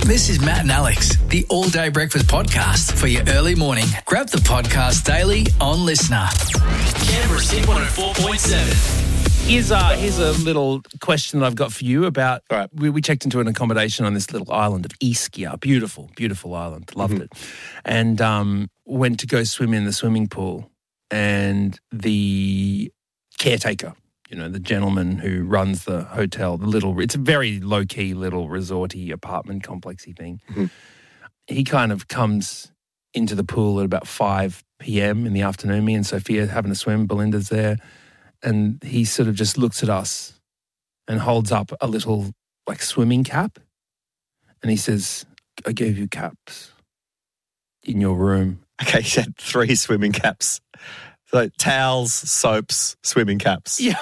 This is Matt and Alex, the All Day Breakfast Podcast for your early morning. Grab the podcast daily on Listener. Canberra's Hit 104.7. Here's a little question that I've got for you about, All right. we checked into an accommodation on this little island of Ischia. Beautiful, beautiful island. Loved it. And went to go swim in the swimming pool. And the caretaker, the gentleman who runs the hotel, it's a very low-key little resorty apartment complexy thing. Mm-hmm. He kind of comes into the pool at about 5 p.m. in the afternoon. Me and Sophia having a swim, Belinda's there. And he sort of just looks at us and holds up a little swimming cap. And he says, I gave you caps in your room. Okay, you had 3 swimming caps. So towels, soaps, swimming caps. Yeah.